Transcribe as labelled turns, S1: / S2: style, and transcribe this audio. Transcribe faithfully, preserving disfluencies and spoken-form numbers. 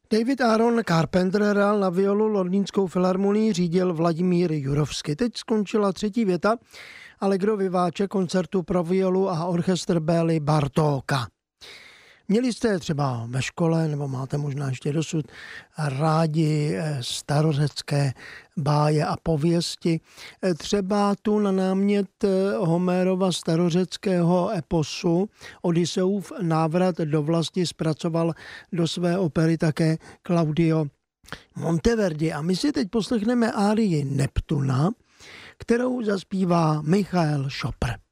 S1: David Aaron Carpenter hrál na violu Londýnskou filharmonii, řídil Vladimír Jurovsky. Teď skončila třetí věta Allegro vivace koncertu pro violu a orchestr Bély Bartóka. Měli jste třeba ve škole, nebo máte možná ještě dosud, rádi starořecké báje a pověsti. Třeba tu na námět Homérova starořeckého eposu Odysseův návrat do vlasti zpracoval do své opery také Claudio Monteverdi. A my si teď poslechneme árii Neptuna, kterou zaspívá Michael Schopper.